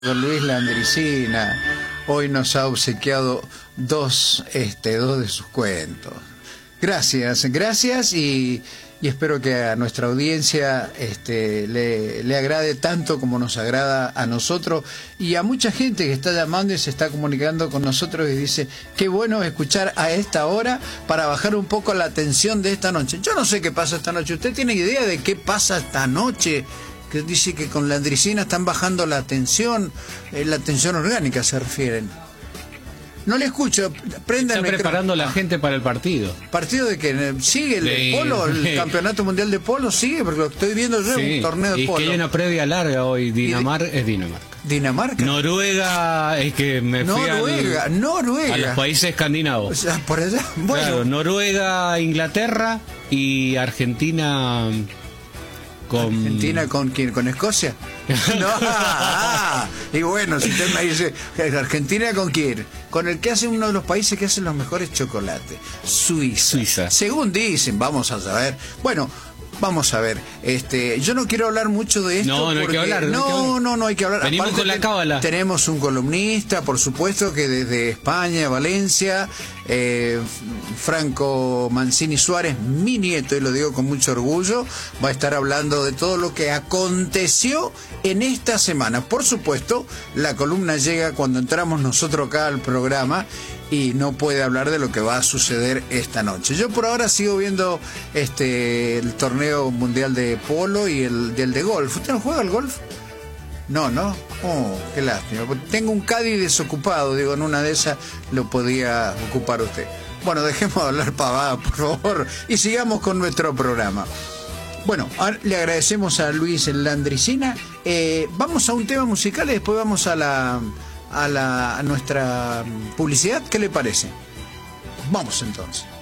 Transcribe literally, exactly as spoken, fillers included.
Don Luis Landricina hoy nos ha obsequiado dos, este, dos de sus cuentos. Gracias, gracias y, y espero que a nuestra audiencia este, le, le agrade tanto como nos agrada a nosotros y a mucha gente que está llamando y se está comunicando con nosotros y dice qué bueno escuchar a esta hora para bajar un poco la tensión de esta noche. Yo no sé qué pasa esta noche. ¿Usted tiene idea de qué pasa esta noche? Que dice que con Landricina están bajando la tensión, eh, la tensión orgánica se refieren. No le escucho, prendan. Está preparando la gente para el partido. ¿Partido de qué? ¿Sigue el de, polo? ¿El de, campeonato mundial de polo? ¿Sigue? Porque lo estoy viendo yo, sí, un torneo de y polo. Y que hay una previa larga hoy, Dinamarca es Dinamarca. ¿Dinamarca? Noruega, es que me fui Noruega, al, Noruega. a los países escandinavos. O sea, por allá, bueno. Claro, Noruega, Inglaterra y Argentina... Con... ¿Argentina con quién? ¿Con Escocia? No, ah, y bueno, si usted me dice, ¿Argentina con quién? Con el que hace uno de los países que hacen los mejores chocolates, Suiza. Suiza. Según dicen, vamos a saber. Bueno, vamos a ver. Este, yo no quiero hablar mucho de esto. No, no porque... hay que hablar. No, no, no, no hay que hablar. Venimos Aparte, con la cábala. Tenemos un columnista, por supuesto, que desde España, Valencia, eh, Franco Mancini Suárez, mi nieto, y lo digo con mucho orgullo, va a estar hablando de todo lo que aconteció en esta semana. Por supuesto, la columna llega cuando entramos nosotros acá al programa y no puede hablar de lo que va a suceder esta noche. Yo por ahora sigo viendo este el torneo mundial de polo y el, el de golf. ¿Usted no juega al golf? No, ¿no? Oh, qué lástima. Tengo un caddy desocupado, digo, en una de esas lo podía ocupar usted. Bueno, dejemos de hablar pavada, por favor, y sigamos con nuestro programa. Bueno, le agradecemos a Luis Landricina. Eh, vamos a un tema musical y después vamos a la... A, la, a nuestra publicidad, ¿qué le parece? Vamos entonces.